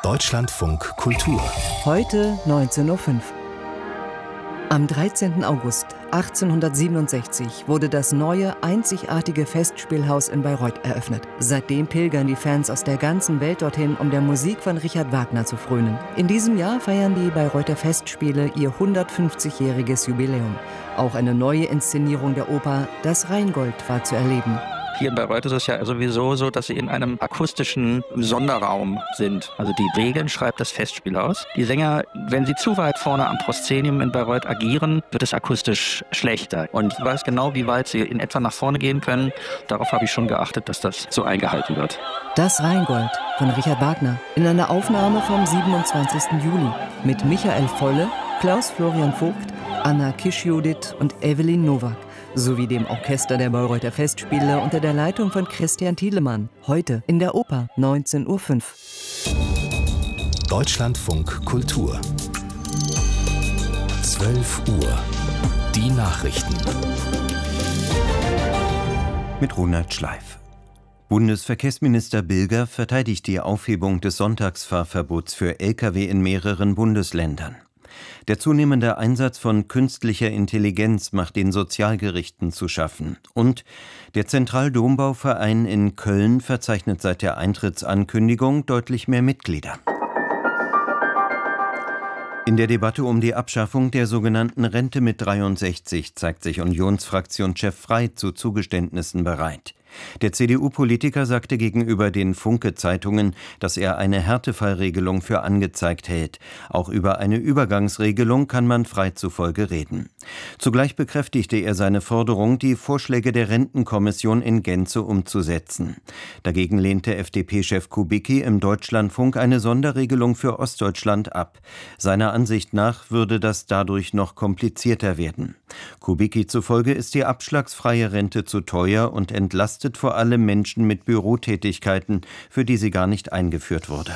Deutschlandfunk Kultur. Heute 19:05 Uhr. Am 13. August 1867 wurde das neue, einzigartige Festspielhaus in Bayreuth eröffnet. Seitdem pilgern die Fans aus der ganzen Welt dorthin, um der Musik von Richard Wagner zu frönen. In diesem Jahr feiern die Bayreuther Festspiele ihr 150-jähriges Jubiläum. Auch eine neue Inszenierung der Oper Das Rheingold war zu erleben. Hier in Bayreuth ist es ja sowieso so, dass sie in einem akustischen Sonderraum sind. Also die Regeln schreibt das Festspielhaus. Die Sänger, wenn sie zu weit vorne am Proszenium in Bayreuth agieren, wird es akustisch schlechter. Und ich weiß genau, wie weit sie in etwa nach vorne gehen können. Darauf habe ich schon geachtet, dass das so eingehalten wird. Das Rheingold von Richard Wagner in einer Aufnahme vom 27. Juli mit Michael Volle, Klaus Florian Vogt, Anna Kisch-Judith und Evelyn Nowak. Sowie dem Orchester der Bayreuther Festspiele unter der Leitung von Christian Thielemann. Heute in der Oper 19:05 Uhr. Deutschlandfunk Kultur. 12 Uhr. Die Nachrichten. Mit Ronald Schleif. Bundesverkehrsminister Bilger verteidigt die Aufhebung des Sonntagsfahrverbots für Lkw in mehreren Bundesländern. Der zunehmende Einsatz von künstlicher Intelligenz macht den Sozialgerichten zu schaffen. Und der Zentraldombauverein in Köln verzeichnet seit der Eintrittsankündigung deutlich mehr Mitglieder. In der Debatte um die Abschaffung der sogenannten Rente mit 63 zeigt sich Unionsfraktionschef Frey zu Zugeständnissen bereit. Der CDU-Politiker sagte gegenüber den Funke-Zeitungen, dass er eine Härtefallregelung für angezeigt hält. Auch über eine Übergangsregelung kann man Frey zufolge reden. Zugleich bekräftigte er seine Forderung, die Vorschläge der Rentenkommission in Gänze umzusetzen. Dagegen lehnte FDP-Chef Kubicki im Deutschlandfunk eine Sonderregelung für Ostdeutschland ab. Seiner Ansicht nach würde das dadurch noch komplizierter werden. Kubicki zufolge ist die abschlagsfreie Rente zu teuer und entlastet vor allem Menschen mit Bürotätigkeiten, für die sie gar nicht eingeführt wurde.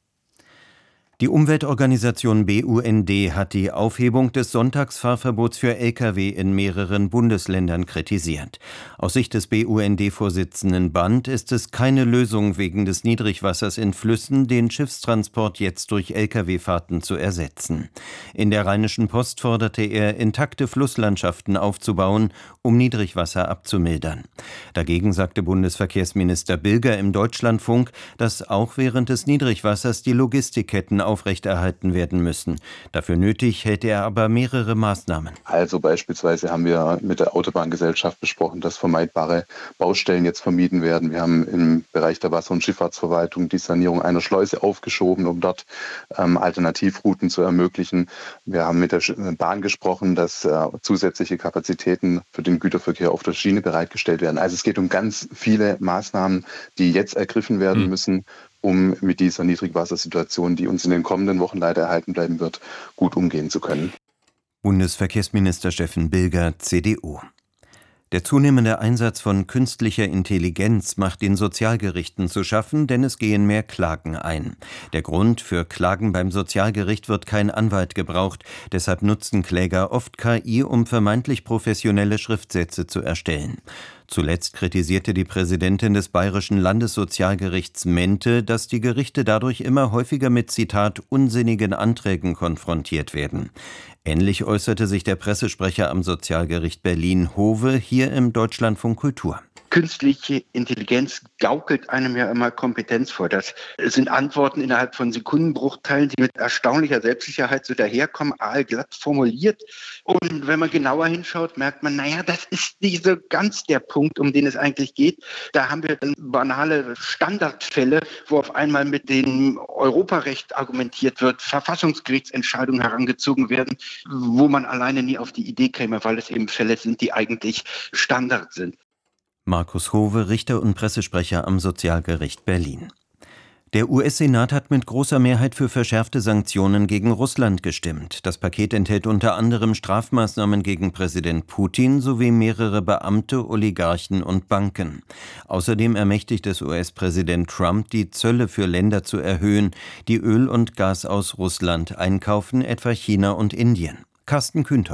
Die Umweltorganisation BUND hat die Aufhebung des Sonntagsfahrverbots für Lkw in mehreren Bundesländern kritisiert. Aus Sicht des BUND-Vorsitzenden Band ist es keine Lösung, wegen des Niedrigwassers in Flüssen den Schiffstransport jetzt durch Lkw-Fahrten zu ersetzen. In der Rheinischen Post forderte er, intakte Flusslandschaften aufzubauen, um Niedrigwasser abzumildern. Dagegen sagte Bundesverkehrsminister Bilger im Deutschlandfunk, dass auch während des Niedrigwassers die Logistikketten aufrechterhalten werden müssen. Dafür nötig hält er aber mehrere Maßnahmen. Also beispielsweise haben wir mit der Autobahngesellschaft besprochen, dass vermeidbare Baustellen jetzt vermieden werden. Wir haben im Bereich der Wasser- und Schifffahrtsverwaltung die Sanierung einer Schleuse aufgeschoben, um dort Alternativrouten zu ermöglichen. Wir haben mit der Bahn gesprochen, dass zusätzliche Kapazitäten für den Güterverkehr auf der Schiene bereitgestellt werden. Also es geht um ganz viele Maßnahmen, die jetzt ergriffen werden müssen, um mit dieser Niedrigwassersituation, die uns in den kommenden Wochen leider erhalten bleiben wird, gut umgehen zu können. Bundesverkehrsminister Steffen Bilger, CDU. Der zunehmende Einsatz von künstlicher Intelligenz macht den Sozialgerichten zu schaffen, denn es gehen mehr Klagen ein. Der Grund: für Klagen beim Sozialgericht wird kein Anwalt gebraucht, deshalb nutzen Kläger oft KI, um vermeintlich professionelle Schriftsätze zu erstellen. Zuletzt kritisierte die Präsidentin des Bayerischen Landessozialgerichts Mente, dass die Gerichte dadurch immer häufiger mit, Zitat, unsinnigen Anträgen konfrontiert werden. Ähnlich äußerte sich der Pressesprecher am Sozialgericht Berlin Howe hier im Deutschlandfunk Kultur. Künstliche Intelligenz gaukelt einem ja immer Kompetenz vor. Das sind Antworten innerhalb von Sekundenbruchteilen, die mit erstaunlicher Selbstsicherheit so daherkommen, aalglatt formuliert. Und wenn man genauer hinschaut, merkt man, das ist nicht so ganz der Punkt, um den es eigentlich geht. Da haben wir dann banale Standardfälle, wo auf einmal mit dem Europarecht argumentiert wird, Verfassungsgerichtsentscheidungen herangezogen werden, wo man alleine nie auf die Idee käme, weil es eben Fälle sind, die eigentlich Standard sind. Markus Howe, Richter und Pressesprecher am Sozialgericht Berlin. Der US-Senat hat mit großer Mehrheit für verschärfte Sanktionen gegen Russland gestimmt. Das Paket enthält unter anderem Strafmaßnahmen gegen Präsident Putin sowie mehrere Beamte, Oligarchen und Banken. Außerdem ermächtigt es US-Präsident Trump, die Zölle für Länder zu erhöhen, die Öl und Gas aus Russland einkaufen, etwa China und Indien. Carsten Kühntop.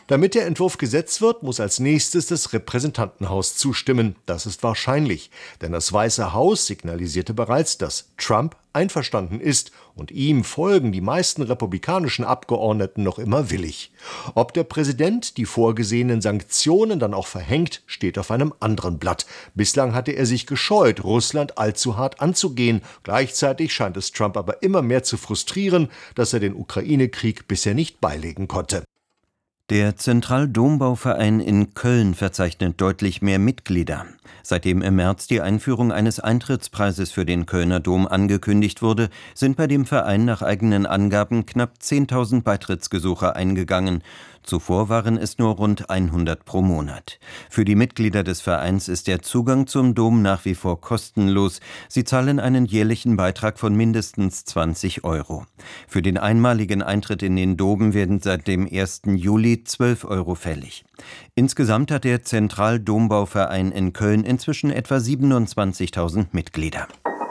Damit der Entwurf Gesetz wird, muss als nächstes das Repräsentantenhaus zustimmen. Das ist wahrscheinlich, denn das Weiße Haus signalisierte bereits, dass Trump einverstanden ist, und ihm folgen die meisten republikanischen Abgeordneten noch immer willig. Ob der Präsident die vorgesehenen Sanktionen dann auch verhängt, steht auf einem anderen Blatt. Bislang hatte er sich gescheut, Russland allzu hart anzugehen. Gleichzeitig scheint es Trump aber immer mehr zu frustrieren, dass er den Ukraine-Krieg bisher nicht beilegen konnte. Der Zentraldombauverein in Köln verzeichnet deutlich mehr Mitglieder. Seitdem im März die Einführung eines Eintrittspreises für den Kölner Dom angekündigt wurde, sind bei dem Verein nach eigenen Angaben knapp 10.000 Beitrittsgesuche eingegangen. Zuvor waren es nur rund 100 pro Monat. Für die Mitglieder des Vereins ist der Zugang zum Dom nach wie vor kostenlos. Sie zahlen einen jährlichen Beitrag von mindestens 20 €. Für den einmaligen Eintritt in den Dom werden seit dem 1. Juli 12 € fällig. Insgesamt hat der Zentraldombauverein in Köln inzwischen etwa 27.000 Mitglieder.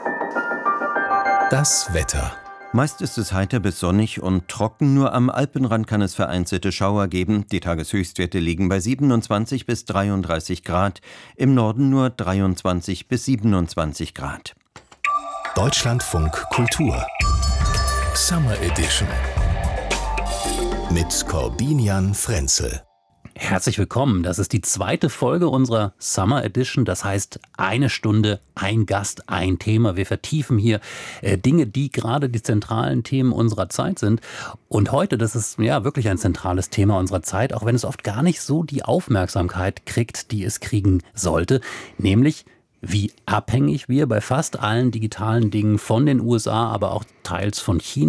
Das Wetter. Meist ist es heiter bis sonnig und trocken, nur am Alpenrand kann es vereinzelte Schauer geben. Die Tageshöchstwerte liegen bei 27 bis 33 Grad, im Norden nur 23 bis 27 Grad. Deutschlandfunk Kultur Summer Edition mit Corbinian Frenzel. Herzlich willkommen. Das ist die zweite Folge unserer Summer Edition. Das heißt, 1 Stunde, ein Gast, ein Thema. Wir vertiefen hier Dinge, die gerade die zentralen Themen unserer Zeit sind. Und heute, das ist ja wirklich ein zentrales Thema unserer Zeit, auch wenn es oft gar nicht so die Aufmerksamkeit kriegt, die es kriegen sollte. Nämlich, wie abhängig wir bei fast allen digitalen Dingen von den USA, aber auch teils von China